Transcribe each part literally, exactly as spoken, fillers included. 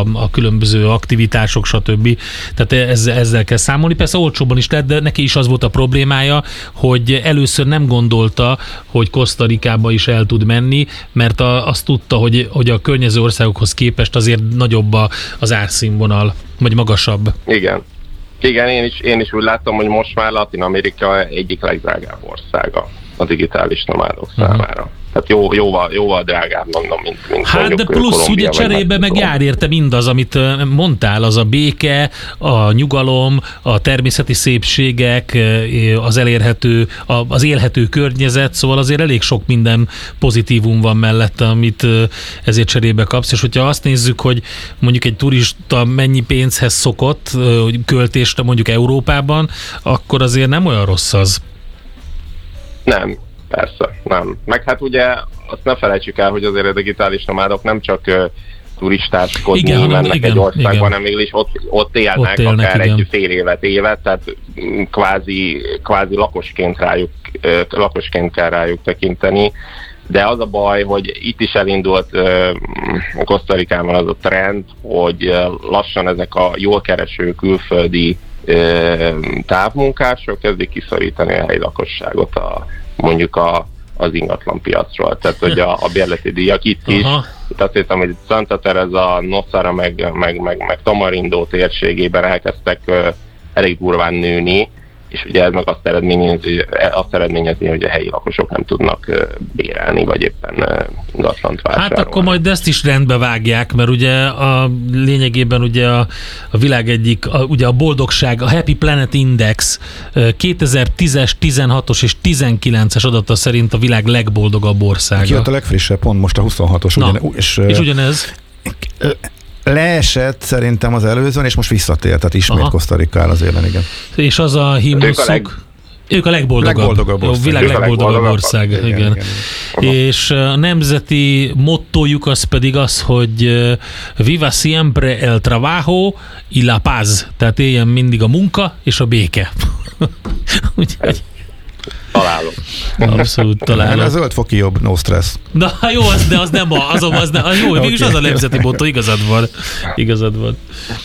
a különböző aktivitások, stb. Tehát ezzel, ezzel kell számolni. Persze olcsóban is lett, de neki is az volt a problémája, hogy először nem gondolta, hogy Costa Ricába is el tud menni, mert a, azt tudta, hogy, hogy a környező országokhoz képest azért nagyobb a, az árszínvonal, vagy magasabb. Igen. Igen, én is, én is úgy látom, hogy most már Latin Amerika egyik legdrágább országa a digitális nomádok uh-huh. számára. Tehát jó, jóval, jóval drágább, mondom, mint, mint hát mondjuk de plusz Kolumbia, ugye cserébe meg jár érte mindaz, amit mondtál, az a béke, a nyugalom, a természeti szépségek, az elérhető, az élhető környezet, szóval azért elég sok minden pozitívum van mellette, amit ezért cserébe kapsz, és hogyha azt nézzük, hogy mondjuk egy turista mennyi pénzhez szokott költésre mondjuk Európában, akkor azért nem olyan rossz az. Nem. Persze, nem. Meg hát ugye azt ne felejtsük el, hogy azért a digitális nomádok nem csak uh, turistáskodni igen, mennek igen, egy országban, igen. hanem mégis ott, ott élnek, ott élnek akár igen. egy fél évet, évet, tehát kvázi, kvázi lakosként, rájuk, uh, lakosként kell rájuk tekinteni. De az a baj, hogy itt is elindult uh, Costa Ricában az a trend, hogy uh, lassan ezek a jól kereső külföldi uh, távmunkások kezdik kiszorítani a helyi lakosságot a mondjuk a, az ingatlan piacról. Tehát, hogy a, a bérleti díjak itt is, Aha. itt azt hiszem, hogy Santa Teresa, Nosara, meg, meg, meg, meg Tamarindo térségében elkezdtek uh, elég durván nőni, és ugye ez meg azt eredményezi, azt eredményezi, hogy a helyi lakosok nem tudnak uh, bérelni, vagy éppen uh, ingatlant vásárolni. Hát akkor majd ezt is rendbe vágják, mert ugye a lényegében ugye a, a világ egyik, a, ugye a boldogság, a Happy Planet Index kétezer-tízes, tizenhatos és tizenkilences adata szerint a világ legboldogabb országa. Kijött a legfrissebb, pont most a huszonhatos. Na, ugyan, és, és ugyanez? Leesett szerintem az előzőn, és most visszatért, tehát ismét Aha. Costa Rica áll az élen, igen. És az a himnuszuk... Leg... Ők a legboldogabb. legboldogabb ország. A világ ők legboldogabb a legboldogabb ország. Igen, igen. Igen, igen. És a nemzeti mottójuk az pedig az, hogy Viva siempre el trabajo y la paz. Tehát éljen mindig a munka és a béke. Úgyhogy... Találom. Abszolút találom. A zöld foki jobb, no stress. Na jó, az, de az nem a, az, az, nem, az jó, okay. Végülis az a nemzeti motto, igazad van. Igazad van.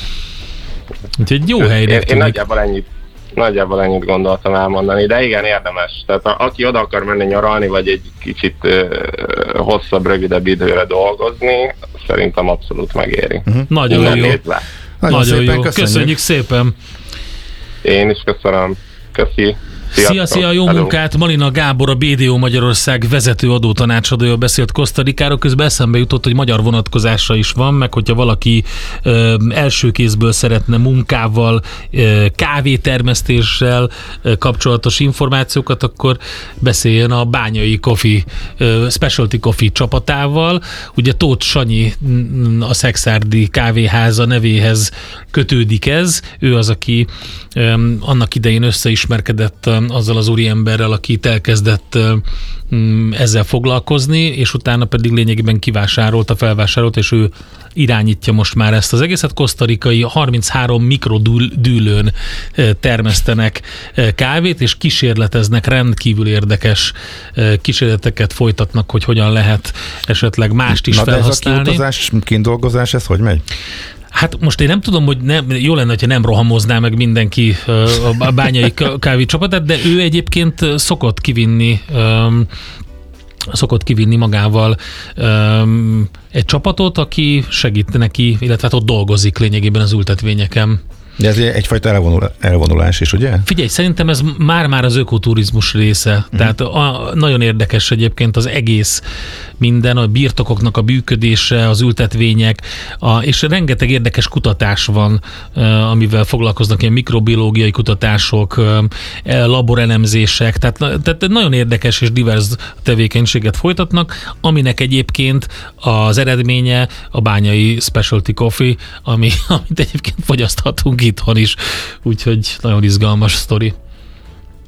Úgyhogy jó helyre. Én, én nagyjából ennyit, nagyjából ennyit gondoltam elmondani, de igen, érdemes. Tehát a, aki oda akar menni nyaralni, vagy egy kicsit uh, hosszabb, rövidebb időre dolgozni, szerintem abszolút megéri. Uh-huh. Nagyon jó. Nagyon, Nagyon szépen, jó. Köszönjük. köszönjük szépen. Én is köszönöm. Köszi. Szia, szia, jó Hello. munkát! Malina Gábor, a bé dé o Magyarország vezető adótanácsadója beszélt Costa Ricáról, közben eszembe jutott, hogy magyar vonatkozása is van, meg hogyha valaki ö, első kézből szeretne munkával, ö, kávétermesztéssel ö, kapcsolatos információkat, akkor beszéljen a Bányai Coffee, ö, Specialty Coffee csapatával. Ugye Tóth Sanyi, a Szekszárdi kávéháza nevéhez kötődik ez. Ő az, aki ö, annak idején összeismerkedett azzal az úriemberrel, aki itt elkezdett ezzel foglalkozni, és utána pedig lényegében kivásárolta, felvásárolta, és ő irányítja most már ezt az egészet. Kosztarikai harminchárom mikrodűlőn termesztenek kávét, és kísérleteznek, rendkívül érdekes kísérleteket folytatnak, hogy hogyan lehet esetleg mást is Na, felhasználni. Na de ez a kiutazás, kindolgozás, ez hogy megy? Hát most én nem tudom, hogy nem, jó lenne, hogyha nem rohamozná meg mindenki a Bányai Kávé csapatát, de ő egyébként szokott kivinni um, szokott kivinni magával um, egy csapatot, aki segít neki, illetve hát ott dolgozik lényegében az ültetvényeken. De ez egyfajta elvonul, elvonulás is, ugye? Figyelj, szerintem ez már-már az ökoturizmus része. Mm. Tehát a, nagyon érdekes egyébként az egész minden, a birtokoknak a működése, az ültetvények, a, és rengeteg érdekes kutatás van, amivel foglalkoznak, ilyen mikrobiológiai kutatások, laborelemzések, tehát, tehát nagyon érdekes és divers tevékenységet folytatnak, aminek egyébként az eredménye a Bányai Specialty Coffee, ami, amit egyébként fogyaszthatunk itthon is, úgyhogy nagyon izgalmas sztori.